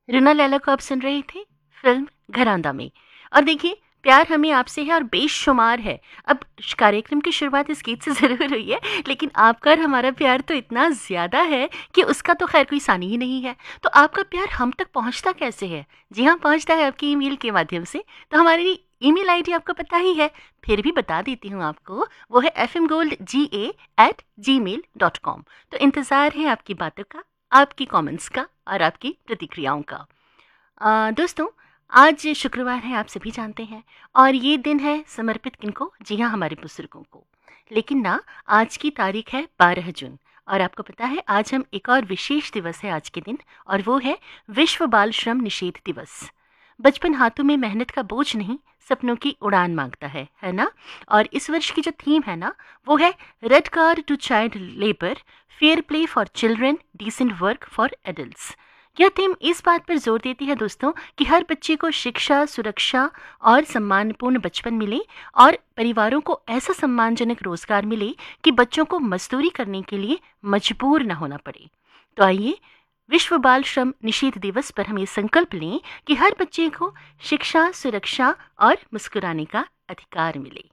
रुना लैला को आप सुन रहे थे फिल्म घरांदा में। और देखिए, प्यार हमें आपसे है और बेशुमार है। अब कार्यक्रम की शुरुआत इस गीत से ज़रूर हुई है, लेकिन आपका और हमारा प्यार तो इतना ज़्यादा है कि उसका तो खैर कोई सानी ही नहीं है। तो आपका प्यार हम तक पहुंचता कैसे है? जी हाँ, पहुंचता है आपकी ईमेल के माध्यम से। तो हमारी ईमेल आईडी आपको पता ही है, फिर भी बता देती हूँ आपको। वो है fmgoldga@gmail.com। तो इंतज़ार है आपकी बातों का, आपकी कमेंट्स का और आपकी प्रतिक्रियाओं का। दोस्तों, आज शुक्रवार है, आप सभी जानते हैं। और ये दिन है समर्पित किनको? जी हाँ, हमारे बुजुर्गों को। लेकिन ना, आज की तारीख है 12 जून। और आपको पता है, आज हम एक और विशेष दिवस है आज के दिन, और वो है विश्व बाल श्रम निषेध दिवस। बचपन हाथों में मेहनत का बोझ नहीं, सपनों की उड़ान मांगता है ना? और इस वर्ष की जो थीम है ना, वो है red card to child labour, fair play for children, decent work for adults. यह थीम इस बात पर जोर देती है दोस्तों कि हर बच्चे को शिक्षा, सुरक्षा और सम्मानपूर्ण बचपन मिले, और परिवारों को ऐसा सम्मानजनक रोजगार मिले कि बच्चों को मजदूरी करने के लिए मजबूर न होना पड़े। तो आइए, विश्व बाल श्रम निषेध दिवस पर हम ये संकल्प लें कि हर बच्चे को शिक्षा, सुरक्षा और मुस्कुराने का अधिकार मिले।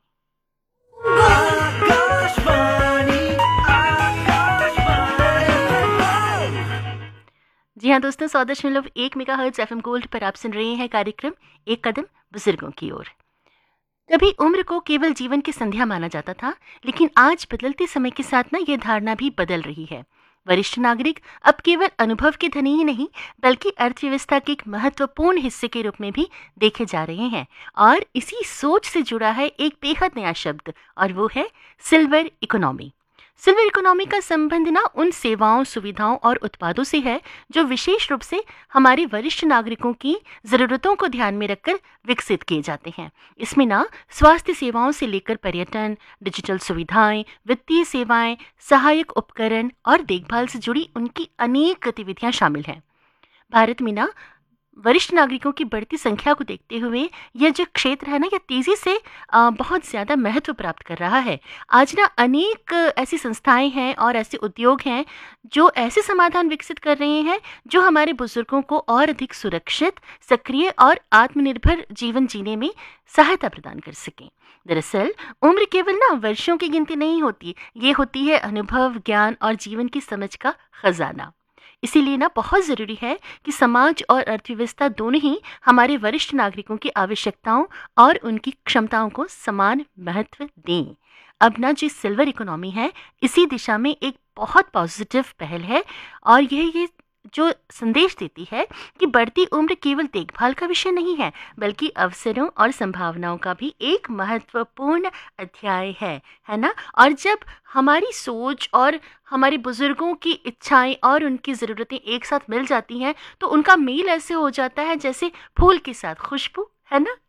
जी हाँ दोस्तों, 100.1 मेगाहर्ट्ज एफएम गोल्ड पर आप सुन रहे हैं कार्यक्रम एक कदम बुजुर्गों की ओर। कभी उम्र को केवल जीवन की संध्या माना जाता था, लेकिन आज बदलते समय के साथ ना ये धारणा भी बदल रही है। वरिष्ठ नागरिक अब केवल अनुभव के धनी ही नहीं, बल्कि अर्थव्यवस्था के एक महत्वपूर्ण हिस्से के रूप में भी देखे जा रहे हैं। और इसी सोच से जुड़ा है एक बेहद नया शब्द, और वो है सिल्वर इकोनॉमी। सिल्वर इकोनॉमी का संबंध ना उन सेवाओं, सुविधाओं और उत्पादों से है जो विशेष रूप से हमारे वरिष्ठ नागरिकों की जरूरतों को ध्यान में रखकर विकसित किए जाते हैं। इसमें ना स्वास्थ्य सेवाओं से लेकर पर्यटन, डिजिटल सुविधाएं, वित्तीय सेवाएं, सहायक उपकरण और देखभाल से जुड़ी उनकी अनेक गतिविधियां शामिल हैं। भारत में ना वरिष्ठ नागरिकों की बढ़ती संख्या को देखते हुए यह जो क्षेत्र है ना, यह तेजी से बहुत ज़्यादा महत्व प्राप्त कर रहा है। आज ना अनेक ऐसी संस्थाएं हैं और ऐसे उद्योग हैं जो ऐसे समाधान विकसित कर रहे हैं जो हमारे बुजुर्गों को और अधिक सुरक्षित, सक्रिय और आत्मनिर्भर जीवन जीने में सहायता प्रदान कर सकें। दरअसल उम्र केवल ना वर्षों की गिनती नहीं होती, ये होती है अनुभव, ज्ञान और जीवन की समझ का खजाना। इसीलिए ना बहुत ज़रूरी है कि समाज और अर्थव्यवस्था दोनों ही हमारे वरिष्ठ नागरिकों की आवश्यकताओं और उनकी क्षमताओं को समान महत्व दें। अब ना जो सिल्वर इकोनॉमी है, इसी दिशा में एक बहुत पॉजिटिव पहल है, और ये जो संदेश देती है कि बढ़ती उम्र केवल देखभाल का विषय नहीं है, बल्कि अवसरों और संभावनाओं का भी एक महत्वपूर्ण अध्याय है ना? और जब हमारी सोच और हमारे बुजुर्गों की इच्छाएं और उनकी ज़रूरतें एक साथ मिल जाती हैं, तो उनका मेल ऐसे हो जाता है जैसे फूल के साथ खुशबू, है ना?